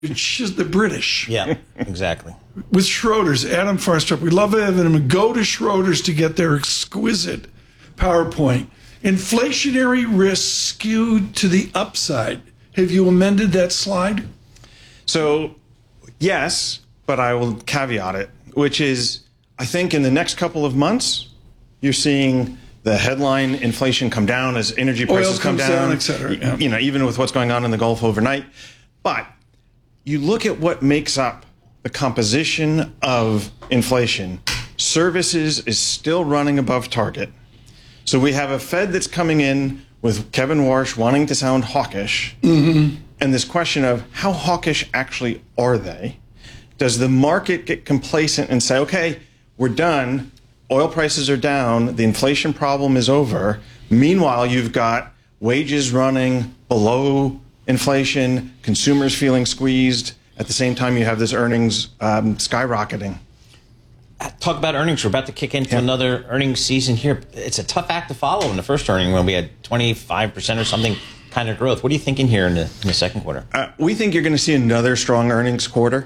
It's just the British. Yeah, exactly. With Schroders, Adam Farstrup, we love having him. Go to Schroders to get their exquisite PowerPoint. Inflationary risk skewed to the upside. Have you amended that slide? So, yes, but I will caveat it, which is I think in the next couple of months, you're seeing the headline inflation come down as energy prices come down, et cetera. Yeah. You know, even with what's going on in the Gulf overnight. But you look at what makes up the composition of inflation. Services is still running above target. So we have a Fed that's coming in with Kevin Warsh wanting to sound hawkish. Mm-hmm. And this question of how hawkish actually are they? Does the market get complacent and say, okay, we're done, oil prices are down, the inflation problem is over. Meanwhile, you've got wages running below inflation, consumers feeling squeezed. At the same time, you have this earnings skyrocketing. Talk about earnings. We're about to kick into another earnings season here. It's a tough act to follow in the first earning when we had 25% or something kind of growth. What are you thinking here in the second quarter? We think you're going to see another strong earnings quarter.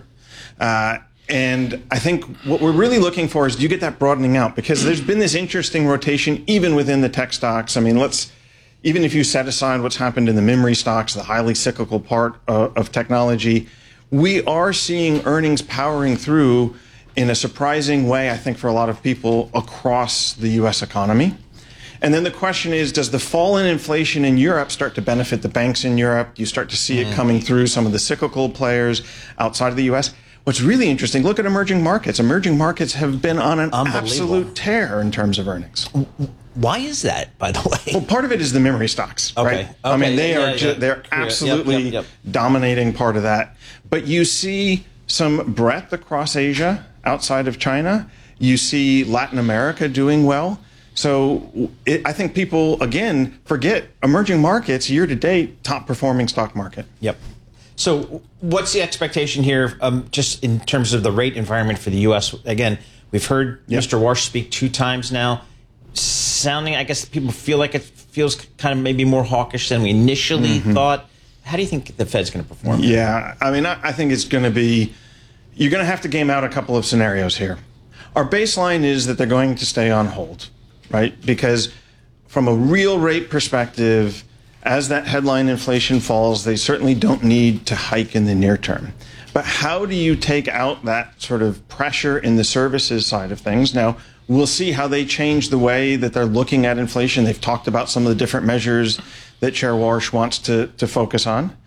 And I think what we're really looking for is, do you get that broadening out? Because there's been this interesting rotation even within the tech stocks. I mean, even if you set aside what's happened in the memory stocks, the highly cyclical part of technology, we are seeing earnings powering through in a surprising way, I think, for a lot of people across the U.S. economy. And then the question is, does the fall in inflation in Europe start to benefit the banks in Europe? Do you start to see it coming through some of the cyclical players outside of the U.S.? What's really interesting, look at emerging markets. Emerging markets have been on an absolute tear in terms of earnings. Why is that, by the way? Well, part of it is the memory stocks, right? I mean, they're absolutely dominating part of that. But you see some breadth across Asia outside of China. You see Latin America doing well. So I think people, again, forget emerging markets, year to date, top performing stock market. Yep. So what's the expectation here just in terms of the rate environment for the U.S.? Again, we've heard Mr. Warsh speak 2 times now, sounding, I guess people feel like it feels kind of maybe more hawkish than we initially thought. How do you think the Fed's going to perform? Yeah, I mean, I think it's going to be, you're going to have to game out a couple of scenarios here. Our baseline is that they're going to stay on hold, right? Because from a real rate perspective, as that headline inflation falls, they certainly don't need to hike in the near term. But how do you take out that sort of pressure in the services side of things? Now, we'll see how they change the way that they're looking at inflation. They've talked about some of the different measures that Chair Warsh wants to focus on.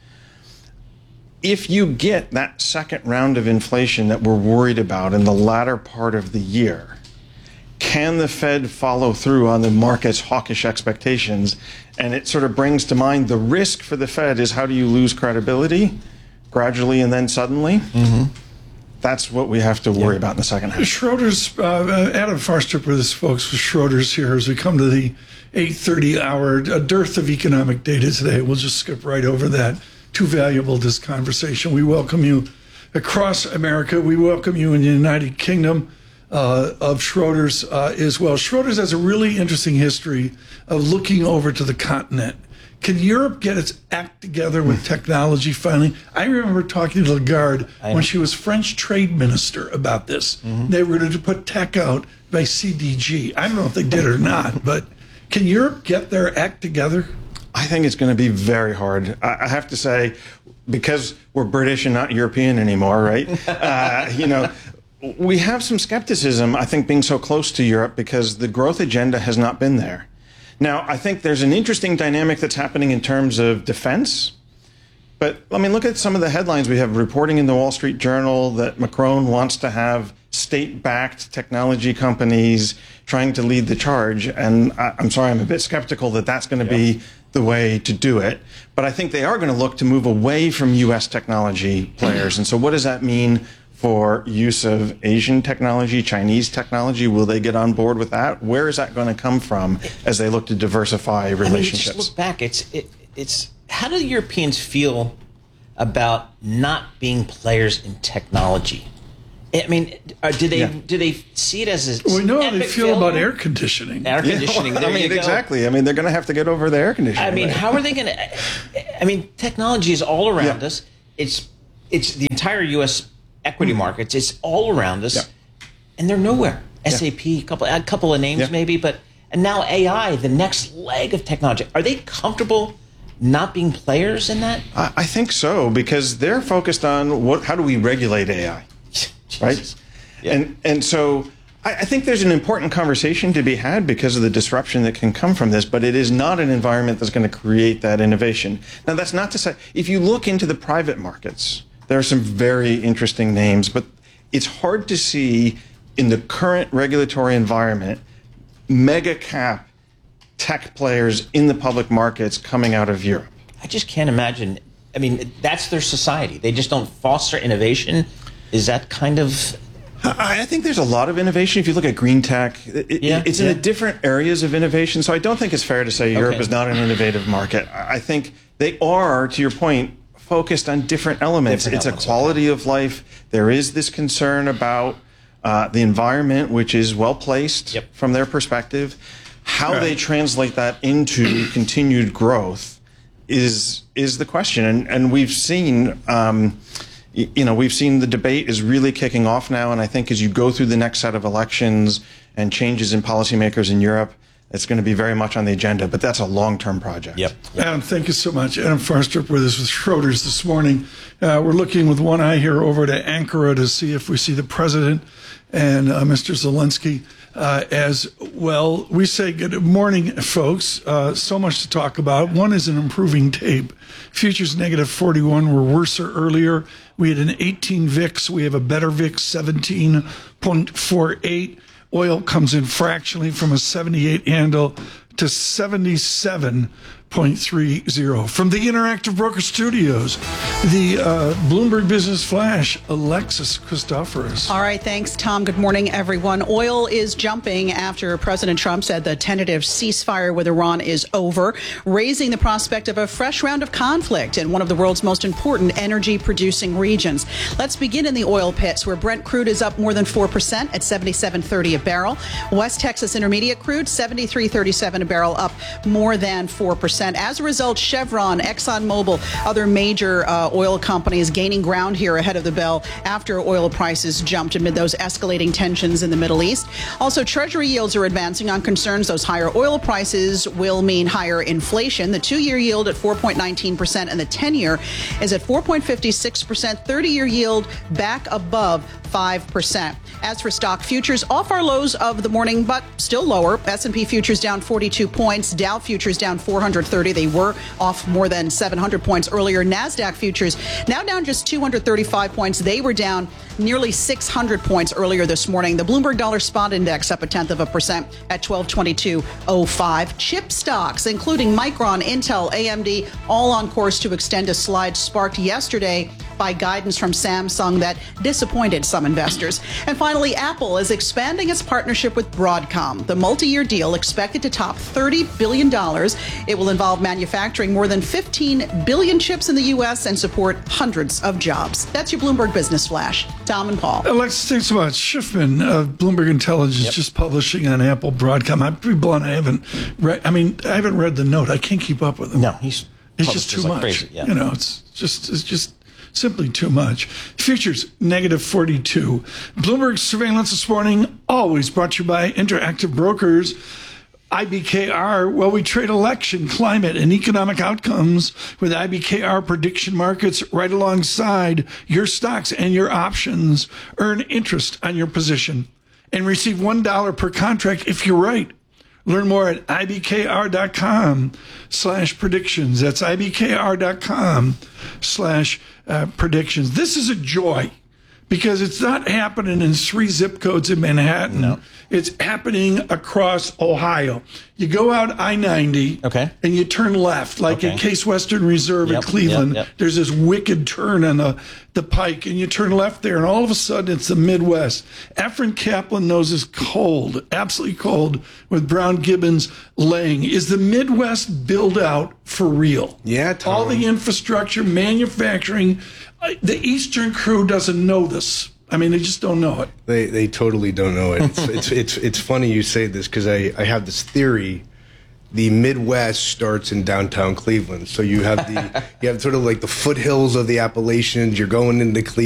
If you get that second round of inflation that we're worried about in the latter part of the year, can the Fed follow through on the market's hawkish expectations? And it sort of brings to mind the risk for the Fed is, how do you lose credibility gradually and then suddenly? That's what we have to worry about in the second half. Schroders, Adam Farstrup with us, folks, with Schroders here as we come to the 8:30 hour. A dearth of economic data today. We'll just skip right over that. Too valuable, this conversation. We welcome you across America. We welcome you in the United Kingdom of Schroders as well. Schroders has a really interesting history of looking over to the continent. Can Europe get its act together with technology finally? I remember talking to Lagarde when she was French trade minister about this. They were going to put tech out by CDG. I don't know if they did or not, but can Europe get their act together? I think it's going to be very hard. I have to say, because we're British and not European anymore, right? We have some skepticism, I think, being so close to Europe because the growth agenda has not been there. Now, I think there's an interesting dynamic that's happening in terms of defense. But, I mean, look at some of the headlines. We have reporting in the Wall Street Journal that Macron wants to have state-backed technology companies trying to lead the charge. And I'm sorry, I'm a bit skeptical that that's going to be the way to do it. But I think they are going to look to move away from U.S. technology players. And so what does that mean for use of Asian technology, Chinese technology? Will they get on board with that? Where is that going to come from as they look to diversify relationships? Just look back. It's how do the Europeans feel about not being players in technology? I mean, do they see it as a we know how they feel about air conditioning. Air conditioning. I mean, exactly. I mean, they're going to have to get over the air conditioning. I mean, how are they going to? I mean, technology is all around us. It's it's the entire U.S. equity markets. It's all around us, and they're nowhere. SAP, a couple of names maybe, and now AI, the next leg of technology. Are they comfortable not being players in that? I think so, because they're focused on how do we regulate AI, right? Yeah. And so I think there's an important conversation to be had because of the disruption that can come from this, but it is not an environment that's going to create that innovation. Now, that's not to say, if you look into the private markets, there are some very interesting names, but it's hard to see in the current regulatory environment mega cap tech players in the public markets coming out of Europe. I just can't imagine. I mean, that's their society. They just don't foster innovation. Is that kind of... I think there's a lot of innovation. If you look at green tech, it's in the different areas of innovation. So I don't think it's fair to say Europe is not an innovative market. I think they are, to your point, focused on different elements. It's a quality of life. There is this concern about the environment, which is well placed from their perspective. How they translate that into continued growth is the question. And we've seen, we've seen the debate is really kicking off now. And I think as you go through the next set of elections and changes in policymakers in Europe, it's going to be very much on the agenda, but that's a long-term project. Adam, thank you so much. Adam Farstrup with us with Schroders this morning. We're looking with one eye here over to Ankara to see if we see the president and Mr. Zelensky as well. We say good morning, folks. So much to talk about. One is an improving tape. Futures negative 41 were worser earlier. We had an 18 VIX. We have a better VIX, 17.48. Oil comes in fractionally from a 78 handle to 77.30. From the Interactive Broker Studios, the Bloomberg Business Flash, Alexis Christoforous. All right, thanks, Tom. Good morning, everyone. Oil is jumping after President Trump said the tentative ceasefire with Iran is over, raising the prospect of a fresh round of conflict in one of the world's most important energy-producing regions. Let's begin in the oil pits, where Brent crude is up more than 4% at $77.30 a barrel. West Texas Intermediate crude, $73.37 a barrel, up more than 4%. As a result, Chevron, ExxonMobil, other major oil companies gaining ground here ahead of the bell after oil prices jumped amid those escalating tensions in the Middle East. Also, Treasury yields are advancing on concerns those higher oil prices will mean higher inflation. The 2-year yield at 4.19% and the 10-year is at 4.56%. 30-year yield back above 5%. As for stock futures, off our lows of the morning, but still lower. S&P futures down 42 points. Dow futures down 430. They were off more than 700 points earlier. NASDAQ futures now down just 235 points. They were down nearly 600 points earlier this morning. The Bloomberg Dollar Spot Index up 0.1% at 1222.05. Chip stocks, including Micron, Intel, AMD, all on course to extend a slide sparked yesterday by guidance from Samsung that disappointed some investors. And finally, Apple is expanding its partnership with Broadcom. The multi-year deal expected to top $30 billion. It will involve manufacturing more than 15 billion chips in the U.S. and support hundreds of jobs. That's your Bloomberg Business Flash. Tom and Paul. Alexis, thanks so much. Schiffman of Bloomberg Intelligence just publishing on Apple Broadcom. I'm pretty blunt. I haven't read the note. I can't keep up with him. No, it's just too much. Crazy, it's just simply too much. Futures, negative 42. Bloomberg Surveillance this morning, always brought to you by Interactive Brokers. IBKR, well, we trade election, climate, and economic outcomes with IBKR prediction markets right alongside your stocks and your options. Earn interest on your position and receive $1 per contract if you're right. Learn more at ibkr.com/predictions. That's ibkr.com/predictions. This is a joy because it's not happening in 3 zip codes in Manhattan. No. It's happening across Ohio. You go out I-90 and you turn left, like at Case Western Reserve in Cleveland. There's this wicked turn on the pike, and you turn left there, and all of a sudden it's the Midwest. Efren Kaplan knows it's cold, absolutely cold, with Brown Gibbons laying. Is the Midwest build out for real? Yeah, Tom. All the infrastructure, manufacturing. The Eastern crew doesn't know this. I mean, they just don't know it. They totally don't know it. It's funny you say this because I have this theory the Midwest starts in downtown Cleveland. So you have sort of like the foothills of the Appalachians. You're going into Cleveland.